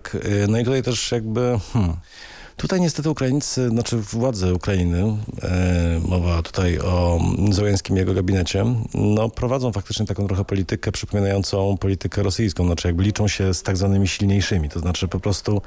Tak, no i tutaj też jakby... Tutaj niestety Ukraińcy, znaczy władze Ukrainy, mowa tutaj o Zełenskim i jego gabinecie, no prowadzą faktycznie taką trochę politykę przypominającą politykę rosyjską, znaczy jakby liczą się z tak zwanymi silniejszymi, to znaczy po prostu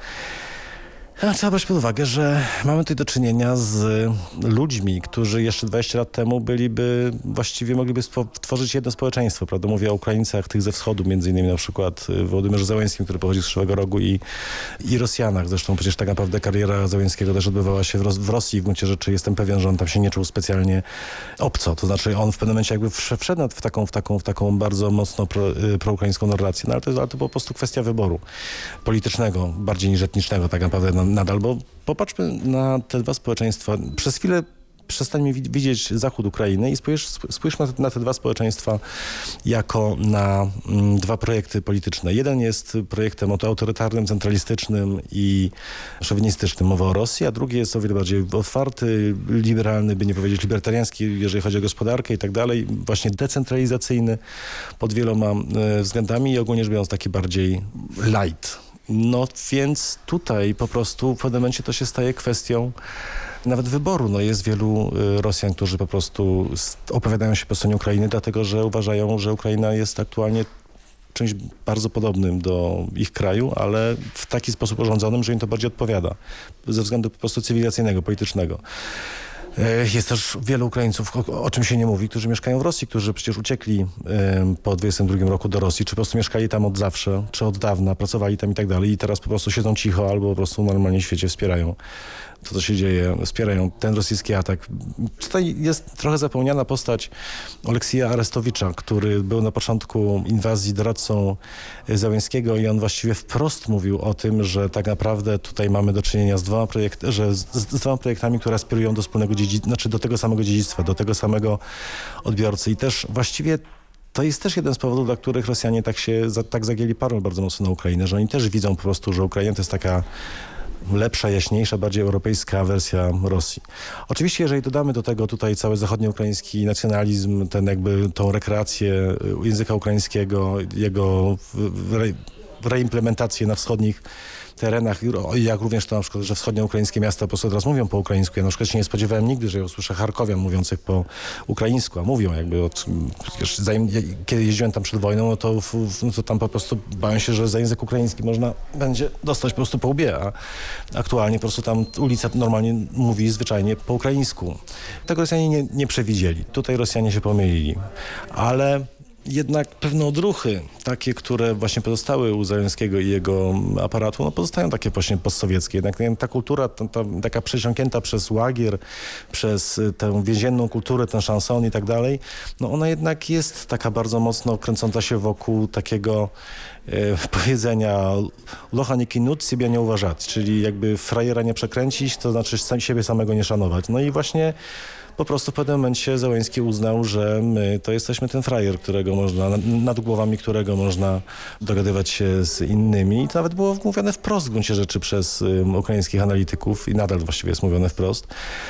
trzeba brać pod uwagę, że mamy tutaj do czynienia z ludźmi, którzy jeszcze 20 lat temu właściwie mogliby tworzyć jedno społeczeństwo, prawda? Mówię o Ukraińcach tych ze wschodu, między innymi na przykład Wołodymyrze Zełenskim, który pochodzi z Krzywego Rogu i Rosjanach. Zresztą przecież tak naprawdę kariera Zełenskiego też odbywała się w Rosji. W gruncie rzeczy jestem pewien, że on tam się nie czuł specjalnie obco. To znaczy on w pewnym momencie jakby wszedł w taką bardzo mocno proukraińską narrację, no ale to po prostu kwestia wyboru politycznego, bardziej niż etnicznego tak naprawdę nadal, bo popatrzmy na te dwa społeczeństwa. Przez chwilę przestańmy widzieć zachód Ukrainy i spójrzmy na te dwa społeczeństwa jako na dwa projekty polityczne. Jeden jest projektem autorytarnym, centralistycznym i szowinistycznym, mowa o Rosji, a drugi jest o wiele bardziej otwarty, liberalny, by nie powiedzieć libertariański, jeżeli chodzi o gospodarkę i tak dalej, właśnie decentralizacyjny pod wieloma względami i ogólnie rzecz biorąc taki bardziej light. No więc tutaj po prostu w pewnym momencie to się staje kwestią nawet wyboru. No jest wielu Rosjan, którzy po prostu opowiadają się po stronie Ukrainy, dlatego że uważają, że Ukraina jest aktualnie czymś bardzo podobnym do ich kraju, ale w taki sposób urządzonym, że im to bardziej odpowiada. Ze względu po prostu cywilizacyjnego, politycznego. Jest też wielu Ukraińców, o czym się nie mówi, którzy mieszkają w Rosji, którzy przecież uciekli po 22 roku do Rosji, czy po prostu mieszkali tam od zawsze, czy od dawna, pracowali tam i tak dalej i teraz po prostu siedzą cicho albo po prostu normalnie w świecie wspierają to, co się dzieje, wspierają ten rosyjski atak. Tutaj jest trochę zapomniana postać Oleksija Arestowicza, który był na początku inwazji doradcą Zełenskiego i on właściwie wprost mówił o tym, że tak naprawdę tutaj mamy do czynienia z dwoma projektami, które aspirują do wspólnego znaczy do tego samego dziedzictwa, do tego samego odbiorcy i też właściwie to jest też jeden z powodów, dla których Rosjanie tak zagięli parol bardzo mocno na Ukrainę, że oni też widzą po prostu, że Ukraina to jest taka lepsza, jaśniejsza, bardziej europejska wersja Rosji. Oczywiście, jeżeli dodamy do tego tutaj cały zachodnioukraiński nacjonalizm, tą rekreację języka ukraińskiego, jego reimplementację na wschodnich terenach, jak również to na przykład, że wschodnioukraińskie miasta po prostu teraz mówią po ukraińsku. Ja na przykład się nie spodziewałem nigdy, że ja usłyszę Charkowian mówiących po ukraińsku, a mówią kiedy jeździłem tam przed wojną, no to tam po prostu bałem się, że za język ukraiński można będzie dostać po prostu po łbie, a aktualnie po prostu tam ulica normalnie mówi zwyczajnie po ukraińsku. Tego Rosjanie nie przewidzieli. Tutaj Rosjanie się pomylili. Ale jednak pewne odruchy, takie, które właśnie pozostały u Zełenskiego i jego aparatu, no pozostają takie właśnie postsowieckie. Jednak ta kultura, taka przesiąknięta przez łagier, przez tę więzienną kulturę, ten szanson i tak dalej, no ona jednak jest taka bardzo mocno kręcąca się wokół takiego powiedzenia locha nie kinut, siebie nie uważać, czyli jakby frajera nie przekręcić, to znaczy siebie samego nie szanować. No i właśnie po prostu w pewnym momencie Zełenski uznał, że my to jesteśmy ten frajer, nad głowami którego można dogadywać się z innymi. I to nawet było mówione wprost w gruncie rzeczy przez ukraińskich analityków i nadal właściwie jest mówione wprost.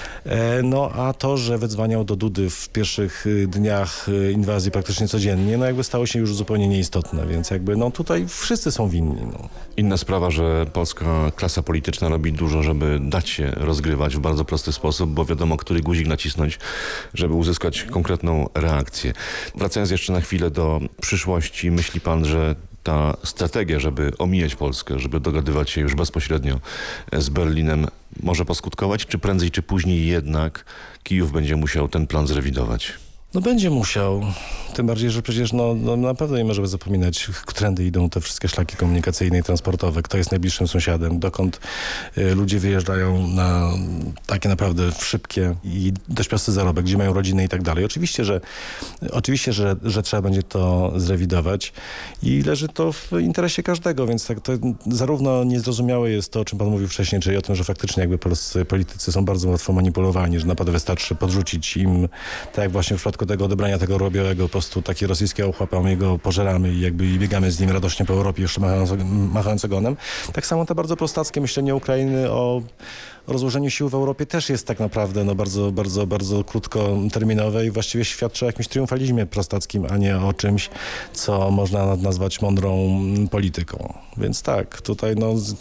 No a to, że wydzwaniał do Dudy w pierwszych dniach inwazji praktycznie codziennie, no jakby stało się już zupełnie nieistotne, więc jakby no tutaj wszyscy są winni. No. Inna sprawa, że polska klasa polityczna robi dużo, żeby dać się rozgrywać w bardzo prosty sposób, bo wiadomo, który guzik nacisnąć, żeby uzyskać konkretną reakcję. Wracając jeszcze na chwilę do przyszłości, myśli pan, że ta strategia, żeby omijać Polskę, żeby dogadywać się już bezpośrednio z Berlinem, może poskutkować, czy prędzej, czy później jednak Kijów będzie musiał ten plan zrewidować? No będzie musiał, tym bardziej, że przecież no na pewno nie możemy zapominać, którędy idą te wszystkie szlaki komunikacyjne i transportowe, kto jest najbliższym sąsiadem, dokąd ludzie wyjeżdżają na takie naprawdę szybkie i dość prosty zarobek, gdzie mają rodziny i tak dalej. Oczywiście, że trzeba będzie to zrewidować i leży to w interesie każdego, więc tak to zarówno niezrozumiałe jest to, o czym pan mówił wcześniej, czyli o tym, że faktycznie jakby polscy politycy są bardzo łatwo manipulowani, że naprawdę wystarczy podrzucić im, tak jak właśnie w przypadku tego odebrania tego robiowego, po prostu takie rosyjskie ochłapamy, jego pożeramy i jakby biegamy z nim radośnie po Europie, jeszcze machając ogonem. Tak samo to bardzo prostackie myślenie Ukrainy o rozłożeniu sił w Europie też jest tak naprawdę bardzo, bardzo, bardzo krótkoterminowe i właściwie świadczy o jakimś triumfalizmie prostackim, a nie o czymś, co można nazwać mądrą polityką. Więc tak, tutaj